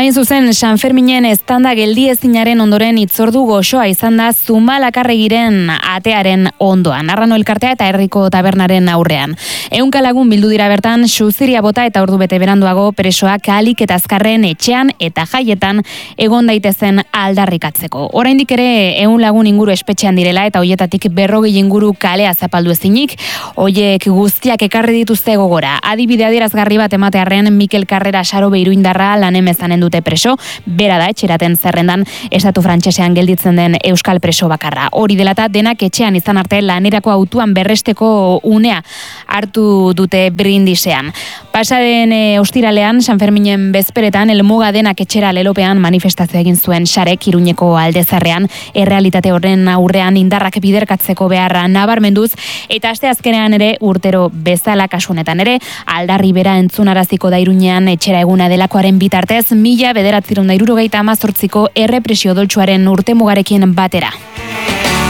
Hain zuzen, San Ferminen eztanda geldiezinaren ondoren itzordu goxoa izan da Zumalakarregiren atearen ondoan, Arrano elkartea eta herriko tabernaren aurrean. 100 lagun bildu dira bertan, xuziria bota eta ordu bete beranduago presoak ahalik eta azkarren etxean eta jaietan egon daitezen aldarrikatzeko. Oraindik ere 100 lagun inguru espetxean direla eta hoietatik 40 inguru kalea zapaldu ezinik, hoiek guztiak ekarri dituzte gogora. Adibide adierazgarri bat ematearren Mikel Carrera Sarobe Iruindarra Lanem ezanen dute preso, bera da etxeraten zerrendan estatu frantsesean gelditzen den euskal preso bakarra. Hori dela eta denak etxean izan arte lanerako autuan berresteko unea hartu dute brindisean. Pasaden ostiralean, San Ferminen bezperetan, Elmuga denak etxera lelopean manifestazio egin zuen Sarek Iruñeko aldezarrean, errealitate horren aurrean indarrak biderkatzeko beharra nabarmenduz, eta asteazkenean ere urtero bezala kasunetan ere, aldarri bera entzunaraziko da Iruñean etxera eguna delakoaren bitartez, 1978ko errepresio doltsuaren urtemugarekin batera.